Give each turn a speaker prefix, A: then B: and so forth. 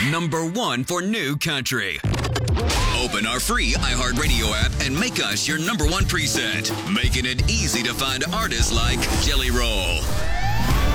A: Number 1 for new country. Open our free iHeartRadio app and make us your number 1 preset, making it easy to find artists like Jelly Roll,